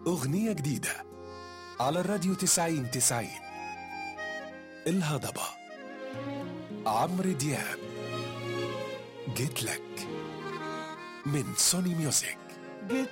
أغنية جديدة على الراديو 90-90. الهضبة، عمرو دياب، جيت لك من سوني ميوزك.